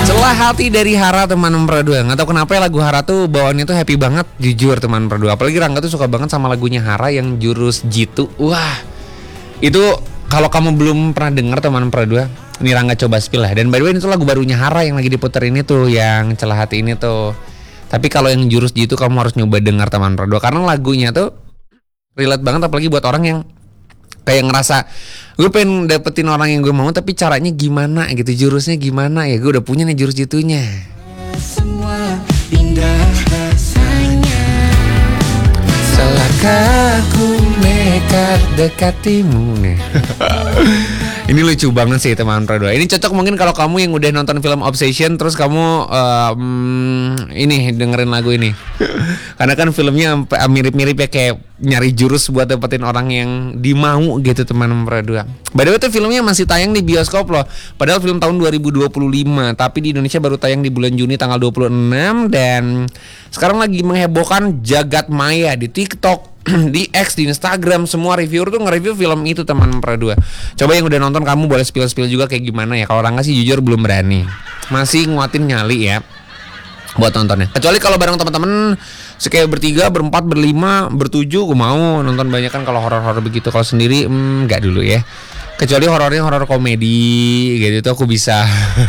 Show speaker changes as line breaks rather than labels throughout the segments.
Celah hati dari Hara teman Perdua. Nggak tahu kenapa ya lagu Hara tuh bawaannya tuh happy banget, jujur teman Perdua. Apalagi Rangga tuh suka banget sama lagunya Hara yang jurus jitu. Wah, itu kalau kamu belum pernah dengar teman Perdua, ini Rangga coba spill lah. Dan by the way ini tuh lagu barunya Hara yang lagi diputer ini tuh, yang Celah Hati ini tuh. Tapi kalau yang jurus jitu kamu harus nyoba dengar teman Perdua, karena lagunya tuh relate banget, apalagi buat orang yang kayak ngerasa gue pengen dapetin orang yang gue mau tapi caranya gimana gitu, jurusnya gimana ya, gue udah punya nih jurus jitunya. Semua indah rasanya, selangkah ku nekat dekatimu nih. Ini lucu banget sih teman Perdua. Ini cocok mungkin kalau kamu yang udah nonton film Obsession terus kamu ini dengerin lagu ini. Karena kan filmnya mirip-mirip ya, kayak nyari jurus buat dapetin orang yang dimau gitu teman Perdua. By the way tuh filmnya masih tayang di bioskop loh. Padahal film tahun 2025, tapi di Indonesia baru tayang di bulan Juni tanggal 26. Dan sekarang lagi menghebohkan jagat maya di TikTok, di X, di Instagram. Semua reviewer tuh nge-review film itu teman Perdua. Coba yang udah nonton kamu boleh spill-spill juga kayak gimana ya. Kalau Rangga sih jujur belum berani, masih nguatin nyali ya buat nontonnya. Kecuali kalau bareng teman-teman kayak bertiga, berempat, berlima, bertujuh, gue mau nonton banyak kan kalau horor-horor begitu. Kalau sendiri nggak dulu ya. Kecuali horornya horor komedi gitu tuh aku bisa.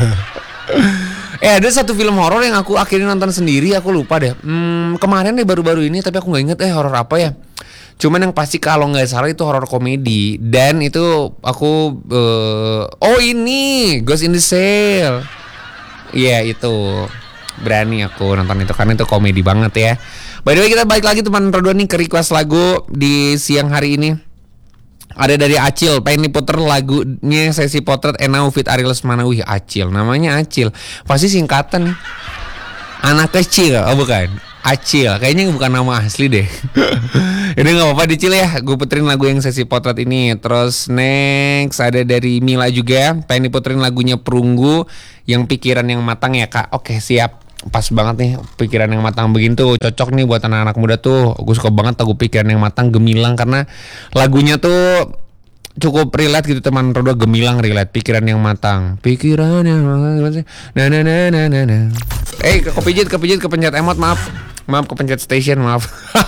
Ada satu film horor yang aku akhirnya nonton sendiri, aku lupa deh. Kemarin deh baru-baru ini, tapi aku nggak inget horor apa ya. Cuman yang pasti kalau nggak salah itu horor komedi, dan itu aku ini Ghost in the Shell. Iya itu berani aku nonton itu karena itu komedi banget ya. By the way kita balik lagi teman Perdua nih ke request lagu di siang hari ini. Ada dari Acil, pengen diputer lagunya Sesi Potret Enau fit Ariel Lesmana. Wih Acil, namanya Acil, pasti singkatan nih. Anak kecil, oh bukan, Acil, kayaknya bukan nama asli deh. Jadi gak apa-apa dicil ya, gue puterin lagu yang Sesi Potret ini. Terus next ada dari Mila juga, pengen diputerin lagunya Perunggu yang Pikiran yang Matang ya kak. Oke siap, pas banget nih Pikiran yang Matang begini tuh cocok nih buat anak-anak muda tuh. Gue suka banget lagu Pikiran yang Matang, Gemilang, karena lagunya tuh cukup relate gitu teman Perdua. Gemilang relate, Pikiran yang Matang, Pikiran yang Matang, nah. Kepijit kepencet emot, maaf kepencet station, maaf.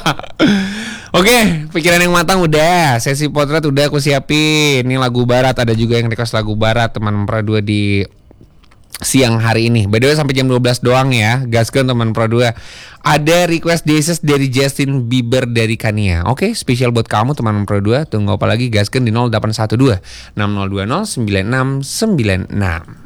Oke, Pikiran yang Matang udah, Sesi Potret udah aku siapin. Ini lagu barat, ada juga yang request lagu barat teman Perdua di siang hari ini. By the way sampai jam 12 doang ya. Gaskan teman Perdua. Ada request Jesus dari Justin Bieber dari Kania. Oke, spesial buat kamu teman Perdua. Tunggu apa lagi, gaskan di 0812 6020 9696.